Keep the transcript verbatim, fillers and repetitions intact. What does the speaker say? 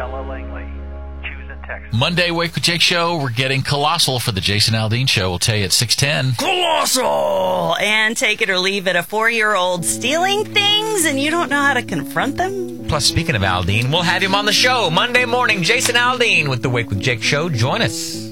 Ella Langley, Houston, Texas. Monday Wake with Jake show. We're getting colossal for the Jason Aldean show. We'll tell you at six ten. Colossal! And take it or leave it, a four-year-old stealing things and you don't know how to confront them? Plus, speaking of Aldean, we'll have him on the show Monday morning. Jason Aldean with the Wake with Jake show. Join us.